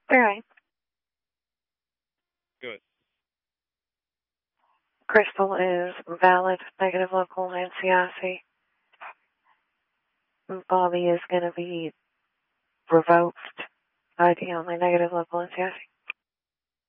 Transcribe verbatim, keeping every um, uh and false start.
All right. Good. Crystal is valid, negative local, and Siasi. Bobby is going to be revoked by the only negative local and Siasi.